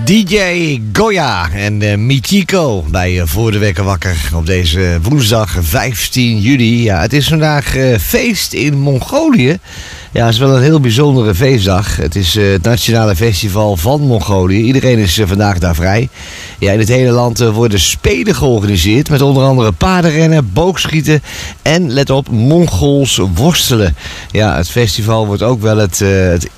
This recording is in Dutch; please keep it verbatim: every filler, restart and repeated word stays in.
D J Goya en uh, Michiko bij uh, Voor de Wekker Wakker op deze woensdag vijftien juli. Ja, het is vandaag uh, feest in Mongolië. Ja, het is wel een heel bijzondere feestdag. Het is uh, het nationale festival van Mongolië. Iedereen is uh, vandaag daar vrij. Ja, in het hele land uh, worden spelen georganiseerd met onder andere paardenrennen, boogschieten en, let op, Mongools worstelen. Ja, het festival wordt ook wel het, uh, het